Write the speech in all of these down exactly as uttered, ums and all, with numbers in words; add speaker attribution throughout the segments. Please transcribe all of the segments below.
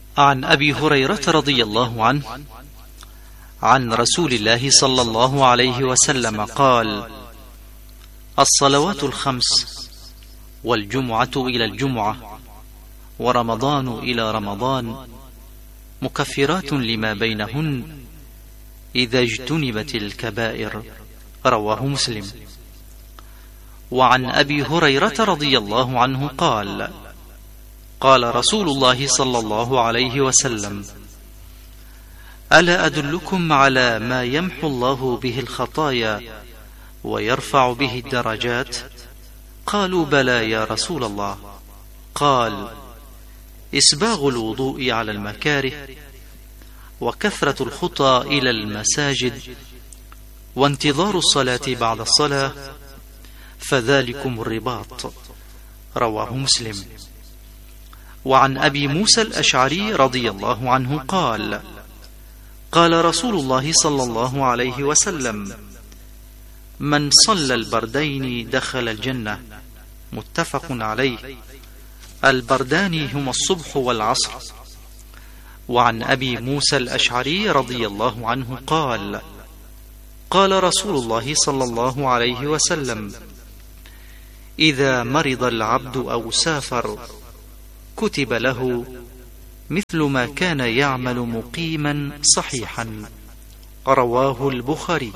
Speaker 1: عن أبي هريرة رضي الله عنه عن رسول الله صلى الله عليه وسلم قال: الصلوات الخمس والجمعة إلى الجمعة ورمضان إلى رمضان مكفرات لما بينهن إذا اجتنبت الكبائر. رواه مسلم. وعن أبي هريرة رضي الله عنه قال: قال رسول الله صلى الله عليه وسلم: ألا أدلكم على ما يمحو الله به الخطايا ويرفع به الدرجات؟ قالوا: بلى يا رسول الله. قال: إسباغ الوضوء على المكاره، وكثرة الخطى إلى المساجد، وانتظار الصلاة بعد الصلاة، فذلكم الرباط. رواه مسلم. وعن أبي موسى الأشعري رضي الله عنه قال: قال رسول الله صلى الله عليه وسلم: من صلى البردين دخل الجنة. متفق عليه. البردان هما الصبح والعصر. وعن أبي موسى الأشعري رضي الله عنه قال: قال رسول الله صلى الله عليه وسلم: إذا مرض العبد أو سافر كتب له مثل ما كان يعمل مقيما صحيحا. رواه البخاري.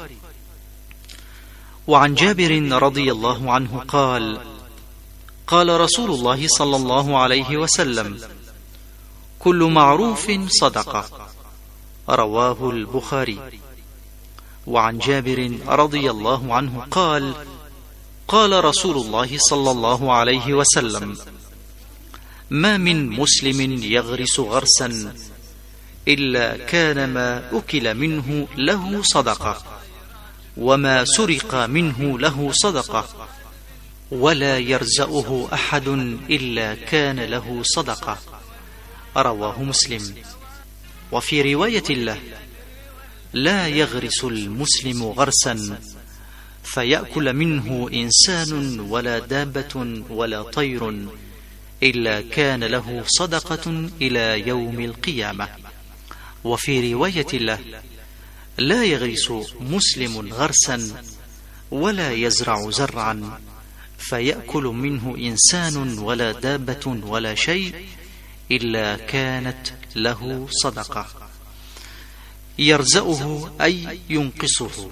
Speaker 1: وعن جابر رضي الله عنه قال: قال رسول الله صلى الله عليه وسلم: كل معروف صدقة. رواه البخاري. وعن جابر رضي الله عنه قال: قال رسول الله صلى الله عليه وسلم: ما من مسلم يغرس غرسا إلا كان ما أكل منه له صدقة، وما سرق منه له صدقة، ولا يرزأه أحد إلا كان له صدقة. رواه مسلم. وفي رواية له: لا يغرس المسلم غرسا فيأكل منه إنسان ولا دابة ولا طير إلا كان له صدقة إلى يوم القيامة. وفي رواية له: لا يغرس مسلم غرسا ولا يزرع زرعا فيأكل منه إنسان ولا دابة ولا شيء إلا كانت له صدقة. يرزأه أي ينقصه.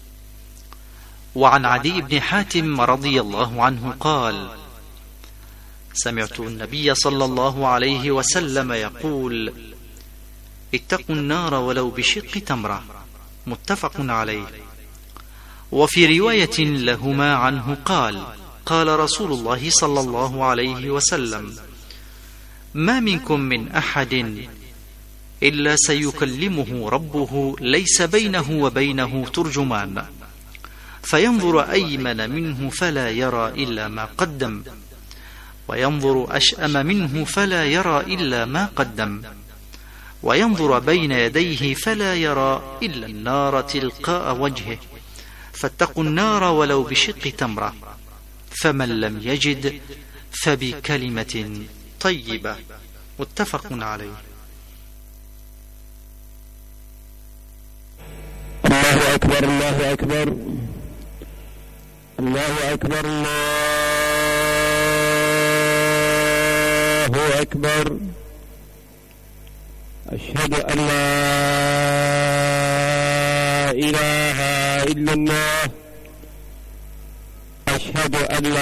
Speaker 1: وعن عدي بن حاتم رضي الله عنه قال: سمعت النبي صلى الله عليه وسلم يقول: اتقوا النار ولو بشق تمرة. متفق عليه. وفي رواية لهما عنه قال: قال رسول الله صلى الله عليه وسلم: ما منكم من أحد إلا سيكلمه ربه ليس بينه وبينه ترجمان، فينظر أيمن منه فلا يرى إلا ما قدم، وينظر أشأم منه فلا يرى إلا ما قدم، وينظر بين يديه فلا يرى إلا النار تلقاء وجهه، فاتقوا النار ولو بشق تمرة، فمن لم يجد فبكلمة طيبة. متفق عليه.
Speaker 2: الله أكبر الله أكبر الله أكبر الله أكبر. أشهد أن لا إله إلا الله. أشهد أن لا